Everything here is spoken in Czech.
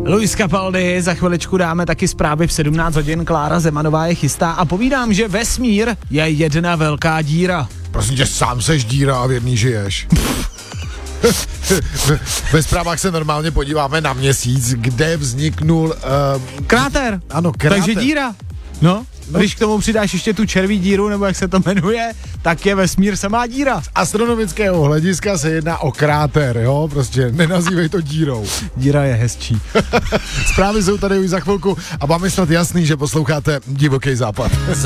Luis Capaldi, za chviličku dáme taky zprávy v 17 hodin, Klára Zemanová je chystá a povídám, že vesmír je jedna velká díra. Prosím tě, sám seš díra a věrný žiješ. Ve zprávách se normálně podíváme na Měsíc, kde vzniknul... Kráter. Ano, kráter. Takže díra. No, když k tomu přidáš ještě tu červí díru, nebo jak se to jmenuje, tak je vesmír samá díra. Z astronomického hlediska se jedná o kráter, jo? Prostě nenazývej to dírou. Díra je hezčí. Zprávy jsou tady už za chvilku a vám je snad jasný, že posloucháte Divoký západ.